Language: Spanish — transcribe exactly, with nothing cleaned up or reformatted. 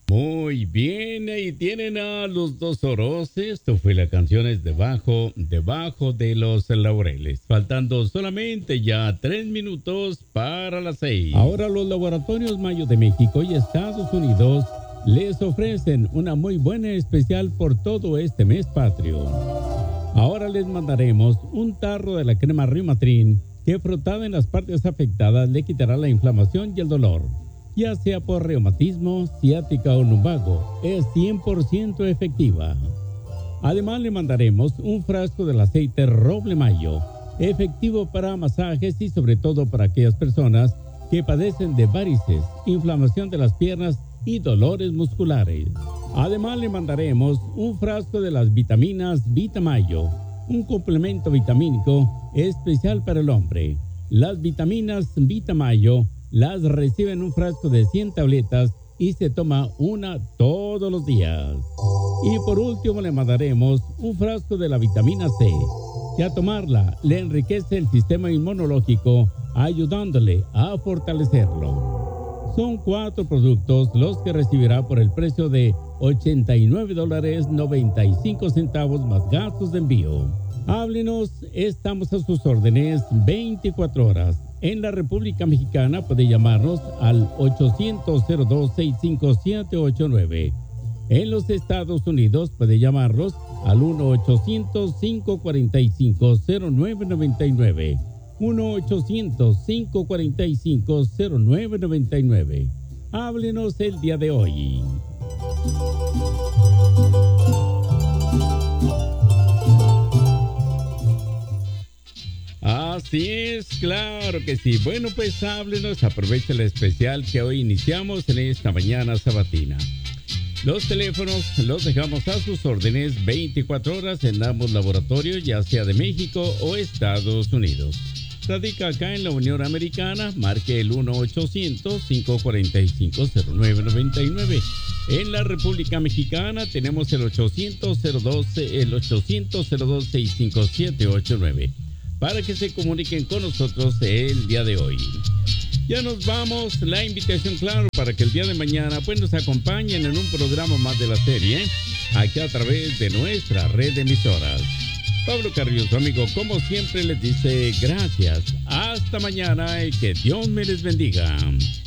Muy bien, ahí tienen a los dos oros. Esto fue la canción es debajo, debajo de los laureles. Faltando solamente ya tres minutos para las seis. Ahora los laboratorios Mayo de México y Estados Unidos les ofrecen una muy buena especial por todo este mes patrio. Ahora les mandaremos un tarro de la crema Riumatrin que frotada en las partes afectadas le quitará la inflamación y el dolor, ya sea por reumatismo, ciática o lumbago. Es cien por ciento efectiva. Además le mandaremos un frasco del aceite Roble Mayo, efectivo para masajes y sobre todo para aquellas personas que padecen de varices, inflamación de las piernas y dolores musculares. Además le mandaremos un frasco de las vitaminas Vitamayo, un complemento vitamínico especial para el hombre. Las vitaminas Vitamayo las recibe en un frasco de cien tabletas y se toma una todos los días. Y por último le mandaremos un frasco de la vitamina C, que a tomarla le enriquece el sistema inmunológico, ayudándole a fortalecerlo. Son cuatro productos los que recibirá por el precio de ochenta y nueve dólares noventa y cinco centavos más gastos de envío. Háblenos, estamos a sus órdenes veinticuatro horas. En la República Mexicana puede llamarnos al ochocientos cero dos seis cinco siete ocho nueve. En los Estados Unidos puede llamarnos al uno ochocientos cinco cuatro cinco cero nueve nueve nueve. uno ochocientos cinco cuatro cinco cero nueve nueve nueve. Háblenos el día de hoy. Así es, claro que sí. Bueno, pues háblenos, aproveche el especial que hoy iniciamos en esta mañana sabatina. Los teléfonos los dejamos a sus órdenes veinticuatro horas en ambos laboratorios, ya sea de México o Estados Unidos. Radica acá en la Unión Americana, marque el uno ochocientos cinco cuatro cinco cero nueve nueve nueve. En la República Mexicana tenemos el ochocientos cero dos, el ochocientos cero dos seis cinco siete ocho nueve. Para que se comuniquen con nosotros el día de hoy. Ya nos vamos, la invitación claro para que el día de mañana pues nos acompañen en un programa más de la serie, aquí a través de nuestra red de emisoras. Pablo Carrillo, su amigo, como siempre les dice gracias, hasta mañana y que Dios me les bendiga.